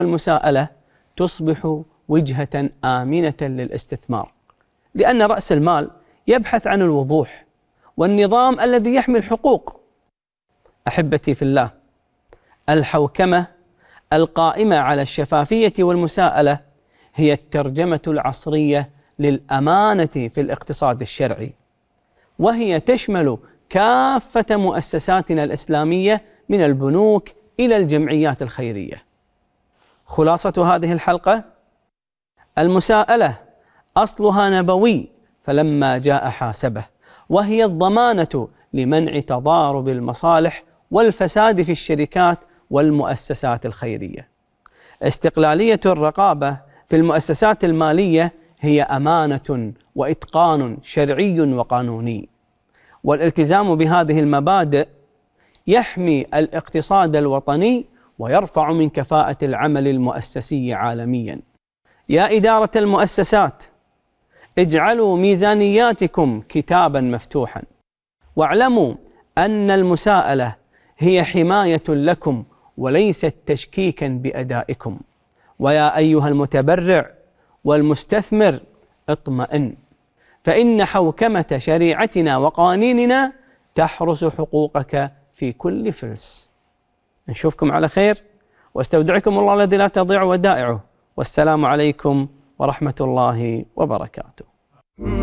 المساءلة تصبح وجهة آمنة للاستثمار، لأن رأس المال يبحث عن الوضوح والنظام الذي يحمي الحقوق. أحبتي في الله، الحوكمة القائمة على الشفافية والمساءلة هي الترجمة العصرية للأمانة في الاقتصاد الشرعي، وهي تشمل كافة مؤسساتنا الإسلامية من البنوك إلى الجمعيات الخيرية. خلاصة هذه الحلقة: المساءلة أصلها نبوي فلما جاء حاسبه، وهي الضمانة لمنع تضارب المصالح والفساد في الشركات والمؤسسات الخيرية. استقلالية الرقابة في المؤسسات المالية هي أمانة وإتقان شرعي وقانوني، والالتزام بهذه المبادئ يحمي الاقتصاد الوطني ويرفع من كفاءة العمل المؤسسي عالميا. يا إدارة المؤسسات، اجعلوا ميزانياتكم كتابا مفتوحا، واعلموا أن المساءلة هي حماية لكم وليست تشكيكا بأدائكم. ويا أيها المتبرع والمستثمر، اطمئن، فإن حوكمة شريعتنا وقوانيننا تحرس حقوقك في كل فلس. نشوفكم على خير، واستودعكم الله الذي لا تضيع ودائعه، والسلام عليكم ورحمة الله وبركاته.